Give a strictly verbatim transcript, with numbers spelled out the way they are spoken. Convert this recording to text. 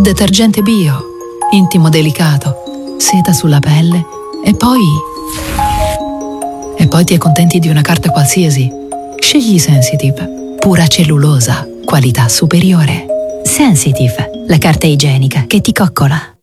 detergente bio, intimo delicato, seta sulla pelle e poi... E poi ti accontenti di una carta qualsiasi. Scegli Sensitive, pura cellulosa, qualità superiore. Sensitive, la carta igienica che ti coccola.